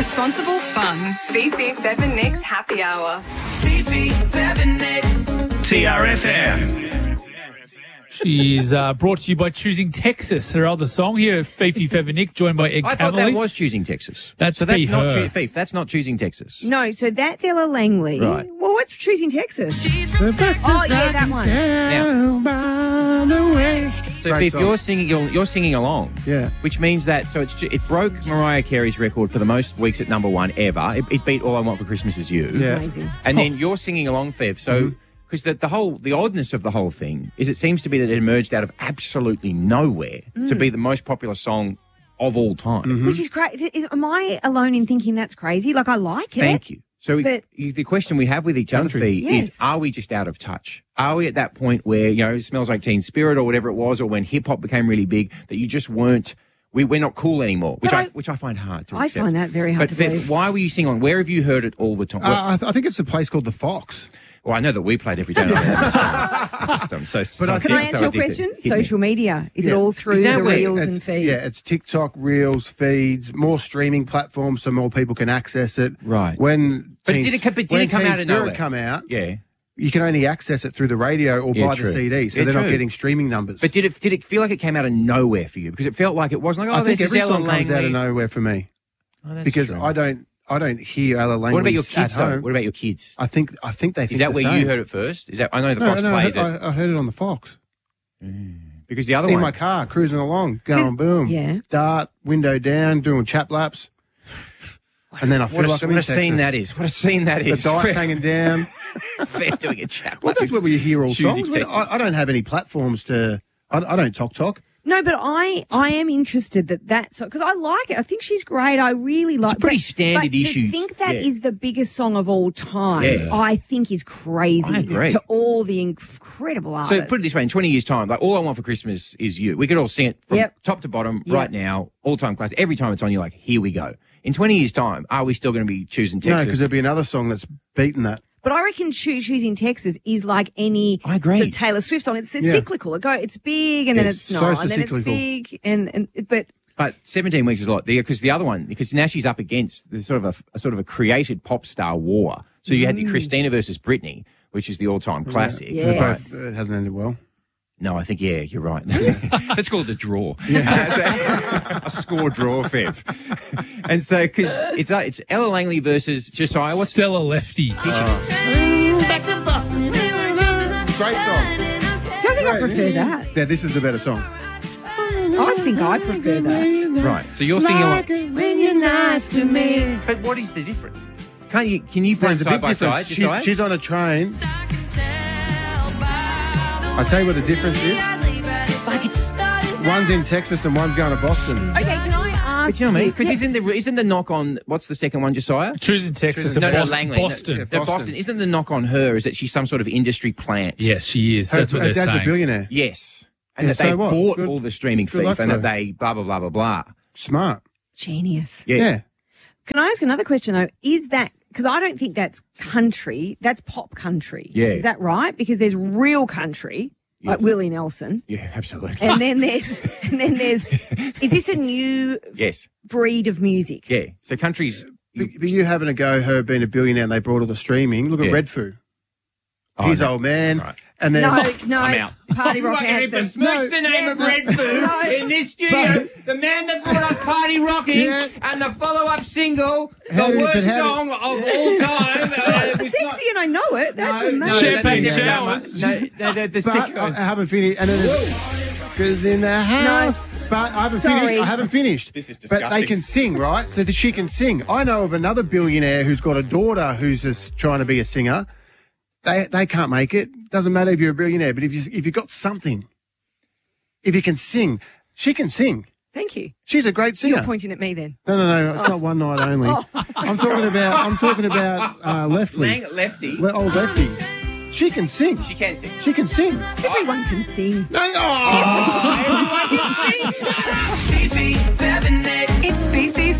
responsible fun. Fifi, Fev and Nick's Happy Hour. Fifi, Fev and Nick. TRFM. She's brought to you by Choosing Texas, her other song here, Fifi Fev and Nick, joined by Ed I thought Cavalier. that was Choosing Texas. That's not her. Fifi. That's not Choosing Texas. No, so that's Ella Langley. Right. Well, what's Choosing Texas? From Texas, Oh, yeah, that one. So Great if song. you're singing along, Yeah. which means that it broke Mariah Carey's record for the most weeks at number one ever. It beat All I Want for Christmas Is You. Yeah. Amazing. And then you're singing along, Fev. So because the oddness of the whole thing is it seems to be that it emerged out of absolutely nowhere to be the most popular song of all time. Which is great. Am I alone in thinking that's crazy? Like, I like it. Thank you. So But- the question we have with each other, Country. Fee, Yes. is are we just out of touch? Are we at that point where, it Smells Like Teen Spirit or whatever it was, or when hip-hop became really big, that you just weren't, we're not cool anymore, which But I find hard to I accept. find that very hard But to Fev, believe. why were you singing on? Where have you heard it all the time? I think it's a place called The Fox. Well, I know that we played every day. I'm so Can I answer your question? Social media. Is it all through the Exactly. reels and It's- feeds? Yeah, it's TikTok, Reels, feeds, more streaming platforms so more people can access it. Right. When But Teen- did it come when out Teen of Spirit nowhere? come out, Yeah. you can only access it through the radio or Yeah, buy true. the CD, so Yeah, they're true. not getting streaming numbers. But did it feel like it came out of nowhere for you? Because it felt like it wasn't like, I think this every is Ella song comes out Langley. of nowhere for me Oh, that's because true. I don't hear Ella Langley What about your at kids, though? home. What about your kids? I think they think Is that the where same. you heard it first? Is that I know the No, Fox no, plays it I heard it on the Fox. because the other In one. my car, cruising along, going boom, yeah. dart, window down, doing chap laps. And then I feel like I'm in what a scene Texas. that is! What a scene that The is! dice hanging down. Fair doing a chat. Well, that's where we hear all Choosing songs. But Texas. I don't have any platforms to. I don't talk. No, but I am interested that's because I like it. I think she's great. I really like. a pretty but standard issue. To think that Yeah. is the biggest song of all time, Yeah. I think is crazy. I agree. To all the incredible artists. So put it this way: in 20 years' time, like All I Want for Christmas Is You. We could all sing it from Yep. top to bottom Yep. right now, all-time classic. Every time it's on, you're like, here we go. In 20 years' time, are we still going to be choosing No, Texas? because there'll be another song that's beaten that. But I reckon Choosing Texas is like any I agree. sort of Taylor Swift song. It's Yeah. cyclical. It's big and then It's it's so not, and then it's cyclical. big but But 17 weeks is a lot. Because the other one, because now she's up against the sort of a created pop star war. So you had the Christina versus Britney, which is the all-time classic. Yeah. Yes. It hasn't ended well. No, I think, you're right. Let's call it a draw. A score draw, Fev. And so, because it's Ella Langley versus Josiah. What's Stella Lefty. Great song. so I think I prefer that. Yeah, this is the better song. I think I prefer that. right? So you're singing along. When you're nice to me. But what is the difference? Can you play There's a side big by side, difference. Josiah? She's on a train. I'll tell you what the difference is. One's in Texas and one's going to Boston. Okay, can I ask But you know what I mean? Because Yeah. isn't the knock on what's the second one, Josiah? Choosing Texas No, and no, Boston. Langley. Boston. Yeah. No, Boston. Isn't the knock on her is that she's some sort of industry plant? Yes, she is. That's what Her they're dad's saying. a billionaire. Yes. And Yeah, that they so what? bought Good- all the streaming good fees luck and to that her. they blah, blah, blah, blah, blah. Smart. Genius. Yeah. Can I ask another question though? Is that because I don't think that's country, that's pop country. Yeah. Is that right? Because there's real country, like Yes. Willie Nelson. Yeah, absolutely. And then there's is this a new Yes. breed of music? Yeah. So countries. But you having a go, her being a billionaire and they brought all the streaming. Look at Yeah. Redfoo. Oh, He's no. old man. Right. And then No, I'm out. Party rock anthem. Besmirch the name of Red Food in this studio. The man that brought us Party Rocking Yeah. and the follow-up single, How the did- worst but how song of all time. Sexy and I know it. That's amazing. Champagne that's- showers. No, the but second I haven't finished. And then because in the house. But I haven't Sorry. finished. I haven't finished. This is But they disgusting. can sing, right? So that she can sing. I know of another billionaire who's got a daughter who's just trying to be a singer. They can't make it. Doesn't matter if you're a billionaire, but if you got something, if you can sing, she can sing. Thank you. She's a great singer. You're pointing at me then. No, it's not one night only. I'm talking about Lefty. Lefty. Old Lefty. She can sing. She can sing. She can sing. Everyone can sing. No, oh! Fifi, Fev and Nick. It's Fifi,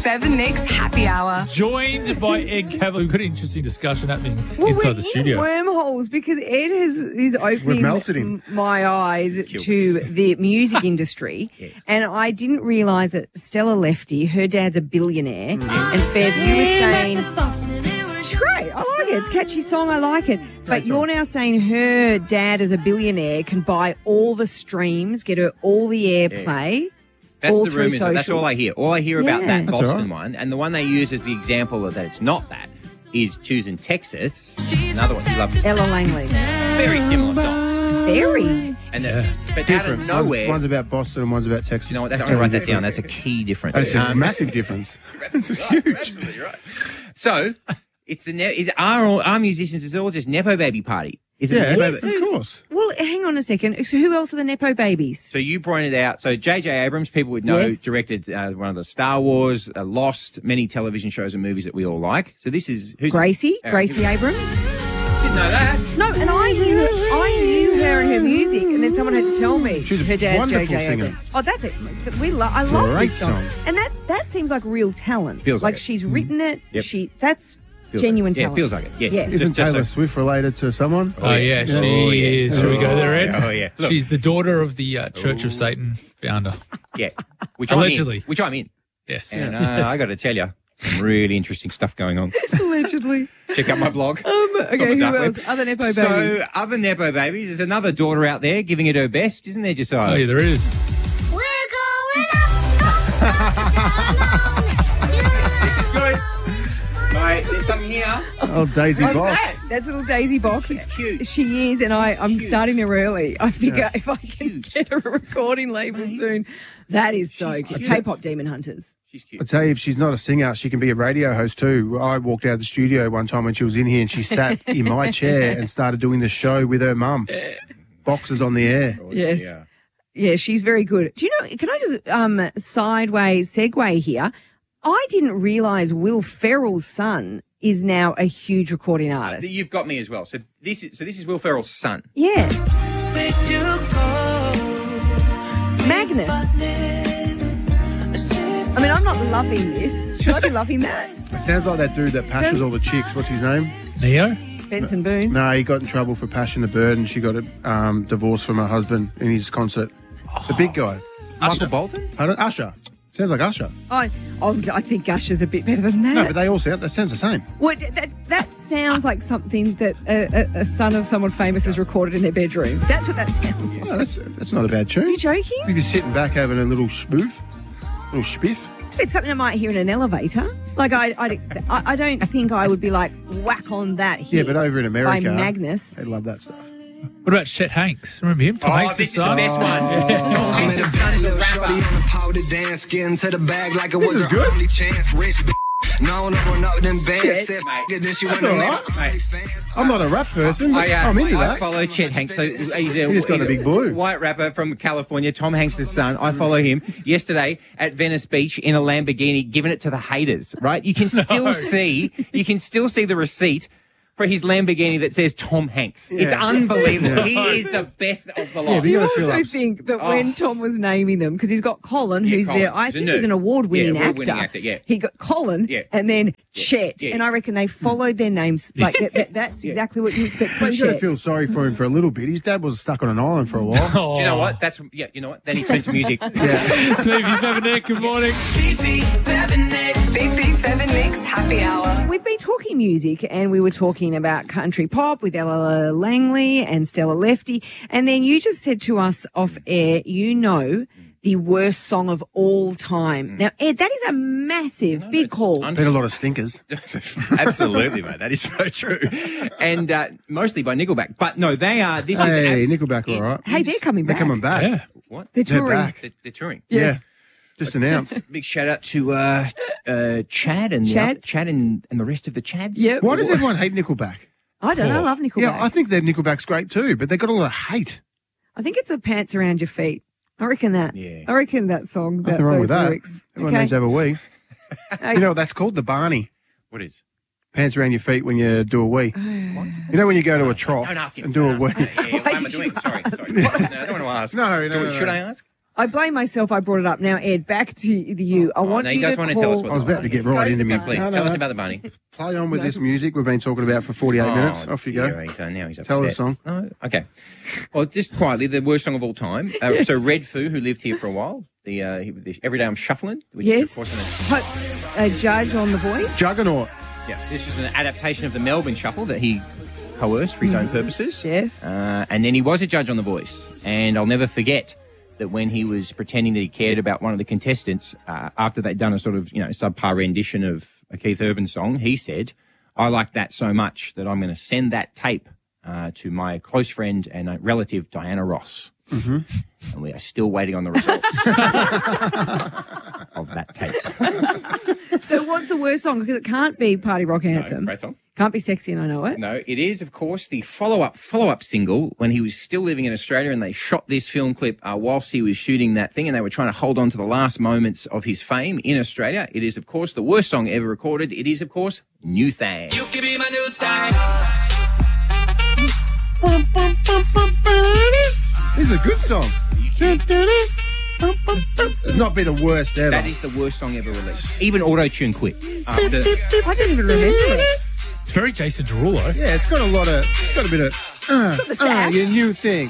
Fev and Nick's Happy Hour. Joined by Ed Cavalier. We've got an interesting discussion happening Well, inside we're the studio. in wormholes because Ed is opening melted him. my eyes to the music industry, and I didn't realise that Stella Lefty, her dad's a billionaire, and Fev, you were saying she's great. I like it. It's a catchy song. I like it. But you're now saying her dad, as a billionaire, can buy all the streams, get her all the airplay. That's all the through rumours. That's all I socials. hear. All I hear about Yeah. that That's Boston all right. one, and the one they use as the example of that it's not that, is Choosing Texas. Another one. You love Ella Langley. very similar songs. Very. And but out Different. of nowhere, One's about Boston and one's about Texas. you know what? That's, I'm going to write that down. That's a key difference. That's a massive difference. Absolutely right. So, it's our musicians is all just Nepo baby party. Is it? Yeah, Nepo of course. Well, hang on a second. So who else are the Nepo babies? So you pointed out, so J.J. Abrams, people would know, Yes. directed one of the Star Wars, Lost, many television shows and movies that we all like. So this is... who's Gracie Abrams. Abrams. Didn't know that. No, and I knew her and her music, and then someone had to tell me She's a her dad's wonderful J.J. singer. Abrams. Oh, that's it. I love Great this song. song. And that seems like real talent. Feels like it. she's written it. Yep. That's Feels genuine like it. Yeah, talent. it feels like it. Yes. Yes. Isn't Just Taylor so- Swift related to someone? Oh, yeah, she is. Should we go there, Ed? Oh, yeah. Look. She's the daughter of the Church of Satan founder. Yeah. Which Allegedly. I'm in. Yes. And Yes. I got to tell you, some really interesting stuff going on. Allegedly. Check out my blog. Okay, on the who dark web. else? Other Nepo babies. So, other Nepo babies, there's another daughter out there giving it her best, isn't there, Josiah? Oh, yeah, there is. We're going up. Right, there's something here. Oh, Daisy Box. That's little Daisy Box. She's cute. She is, and I'm cute. starting her early. I figure if I can get her a recording label soon, that is so She's cute. cute. K-pop Demon Hunters. She's I cute. tell you, if she's not a singer, she can be a radio host too. I walked out of the studio one time when she was in here and she sat in my chair and started doing the show with her mum. Boxes on the air. Yes. Yeah. Yeah, she's very good. Do you know, can I just sideways segue here? I didn't realise Will Ferrell's son is now a huge recording artist. You've got me as well. So this is Will Ferrell's son. Yeah. Where'd you go? Magnus. I mean, I'm not loving this. Should I be loving that? It sounds like that dude that passes all the chicks. What's his name? Neo? Benson Boone. No, he got in trouble for Passion the Bird and she got a divorce from her husband in his concert. The big guy. Michael Bolton? Pardon? Usher. Sounds like Usher. I think Usher's a bit better than that. No, but they all sound, that sounds the same. Well, that sounds like something that a son of someone famous has recorded in their bedroom. That's what that sounds like. No, that's not a bad Are tune. you joking? You're just sitting back having a little spoof, little spiff. It's something I might hear in an elevator. Like, I don't think I would be like, whack on that hit. Yeah, but over in America, By Magnus. they love that stuff. What about Chet Hanks? Remember him? Tom Hanks' this is the son? best one. I'm in a bad little shorty on the powder dance, getting to the bag like it was is her good. only chance. Rich no, run up them bands. Shit. Said Mate. then she That's went all to right. make fans. I'm not a rap person, but I'm into I that. follow Chet Hanks. So he's just got a big blue. white rapper from California, Tom Hanks' son. I follow him yesterday at Venice Beach in a Lamborghini, giving it to the haters. Right? You can still see the receipt for his Lamborghini that says Tom Hanks. It's Yeah. unbelievable. He is the best of the lot. but Do you gotta feel also ups. think that when Tom was naming them, because he's got Colin, who's Colin. there, I He's a think nerd. he's an award-winning Yeah, award-winning actor. actor, yeah. He got Colin, Yeah. and then Chet, Yeah. and I reckon they followed their names. Like that's exactly what you expect from But you got to Chet. feel sorry for him for a little bit. His dad was stuck on an island for a while. Oh. Do you know what? You know what? Then he turned to music. It's Fifi, Fev and Nick. Good morning. Fifi, Fev and Nick. Fifi, Fev and Nick's Happy Hour. We've been talking music, and we were talking about country pop with Ella Langley and Stella Lefty, and then you just said to us off air, the worst song of all time. Now, Ed, that is a massive, big call. Been a lot of stinkers. Absolutely, mate. That is so true. And mostly by Nickelback. But no, they are. This Hey, is Nickelback, all right. Hey, they're coming They're back. coming back. Yeah. What? They're They're touring. back. They're touring. Yeah. Just announced. Big shout out to Chad and Chad? Chad and the rest of the Chads. Yep. Why does everyone hate Nickelback? I don't know. I love Nickelback. Yeah, I think that Nickelback's great too, but they got a lot of hate. I think it's a pants around your feet. I reckon that. Yeah. I reckon that song. Nothing wrong with those that. lyrics. Everyone needs to have a wee. Hey, You know what that's called? The Barney. What is? Pants around your feet when you do a wee. You know when you go to a trough Don't ask him. and do a Don't wee. ask him. Yeah, what am I did doing? you Sorry. No, I don't want to ask. No, no, no. Should I ask? I blame myself. I brought it up. Now, Ed, back to you. I want no, you he does to want to call... tell us what I was about to get right into me. Please, No, tell us no. about the bunny. Play on with this music we've been talking about for 48 minutes. Off you go. Now he's upset. Tell the song. Oh, okay. Well, just quietly, the worst song of all time. So Red Foo, who lived here for a while, the Every Day I'm Shuffling. Which is, of course, a judge on The Voice. Juggernaut. Yeah, this was an adaptation of the Melbourne Shuffle that he coerced for his own purposes. Yes. And then he was a judge on The Voice. And I'll never forget that when he was pretending that he cared about one of the contestants, after they'd done a sort of, subpar rendition of a Keith Urban song, he said, I like that so much that I'm going to send that tape to my close friend and relative, Diana Ross. Mm-hmm. And we are still waiting on the results of that tape. So what's the worst song? Because it can't be Party Rock Anthem. No, great song. Can't be Sexy and I Know It. No, it is, of course, the follow-up single when he was still living in Australia, and they shot this film clip whilst he was shooting that thing, and they were trying to hold on to the last moments of his fame in Australia. It is, of course, the worst song ever recorded. It is, of course, New Thang. You can be my new thing. This is a good song. It'd not be the worst ever. That is the worst song ever released. Even Auto-Tune quit. I didn't even remember it. It's very Jason Derulo. Yeah, it's got a bit of, your new thing.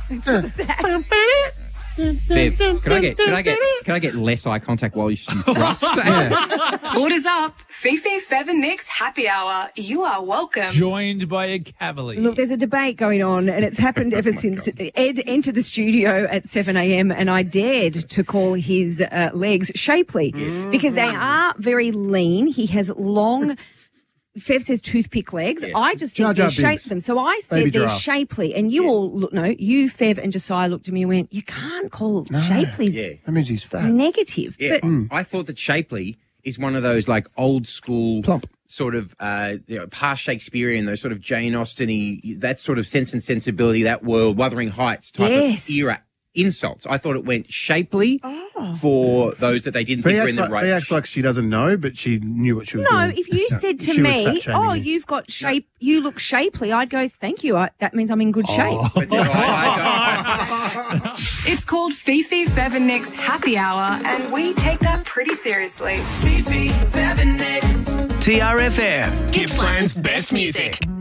Bev, can I get less eye contact while you thrust? Orders up. Fifi, Fev and Nick's happy hour. You are welcome. Joined by a cavalier. Look, there's a debate going on, and it's happened ever since Ed entered the studio at 7 a.m. and I dared to call his legs shapely because they are very lean. He has long... Fev says toothpick legs. Yes. I just think they shaped them. So I said Baby they're giraffe. shapely. And you all look, you, Fev and Josiah looked at me and went, you can't call shapely's Yeah. That means he's fat. negative. Yeah, But I thought that shapely is one of those like old school Plump. sort of past Shakespearean, those sort of Jane Austen-y, that sort of Sense and Sensibility, that world, Wuthering Heights type Yes. of era insults. I thought it went shapely for those that they didn't think were in the right. Fee acts like she doesn't know, but she knew what she was no, doing. if you said to She was me, fat-shaming oh, you. you've got shape, you look shapely, I'd go, thank you. That means I'm in good shape. But no, I don't. It's called Fifi, Fev and Nick's happy hour, and we take that pretty seriously. Fifi, Fev and Nick. TRFM. Gippsland's best music.